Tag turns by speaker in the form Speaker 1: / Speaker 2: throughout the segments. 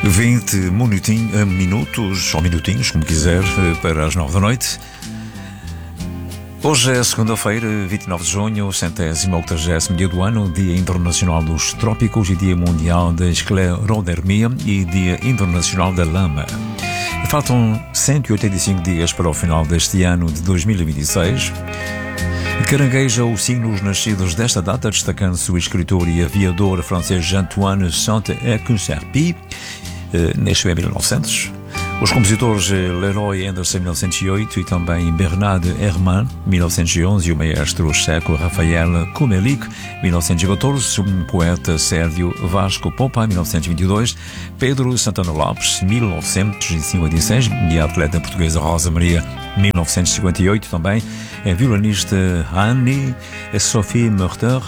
Speaker 1: 20 minutos, ou minutinhos, como quiser, para as 9 da noite. Hoje é segunda-feira, 29 de junho, 180º dia do ano, Dia Internacional dos Trópicos e Dia Mundial da Esclerodermia e Dia Internacional da Lama. Faltam 185 dias para o final deste ano de 2026. Carangueja os signos nascidos desta data, destacando-se o escritor e aviador francês Antoine Saint-Exupéry, nasceu em 1900. Os compositores Leroy Anderson, 1908, e também Bernard Herrmann, 1911, e o maestro checo Rafael Kubelik, 1914, o poeta sérvio Vasco Popa, 1922, Pedro Santana Lopes, 1956, e a atleta portuguesa Rosa Maria, 1958 também, a violinista Annie Sophie Mutter,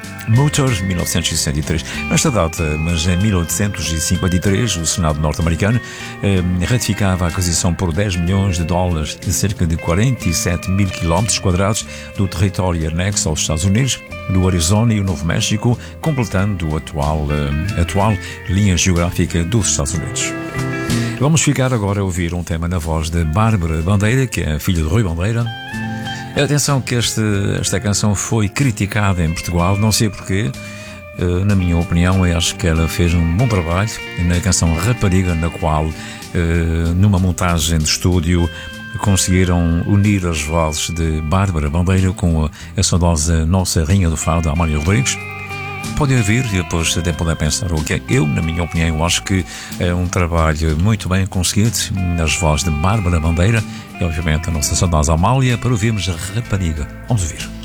Speaker 1: 1963. Nesta data, mas em 1853, o Senado norte-americano ratificava a aquisição por 10 milhões de dólares de cerca de 47 mil quilómetros quadrados do território anexo aos Estados Unidos, do Arizona e o Novo México, completando a atual linha geográfica dos Estados Unidos. Vamos ficar agora a ouvir um tema na voz de Bárbara Bandeira, que é a filha de Rui Bandeira. Atenção que esta canção foi criticada em Portugal, não sei porquê. Na minha opinião, eu acho que ela fez um bom trabalho na canção Rapariga, na qual, numa montagem de estúdio, conseguiram unir as vozes de Bárbara Bandeira com a saudosa nossa Rainha do Fado, Amália Rodrigues. Podem ouvir e depois até podem pensar o que é. Eu, na minha opinião, acho que é um trabalho muito bem conseguido nas vozes de Bárbara Bandeira e, obviamente, a nossa saudosa Amália, para ouvirmos a Rapariga. Vamos ouvir.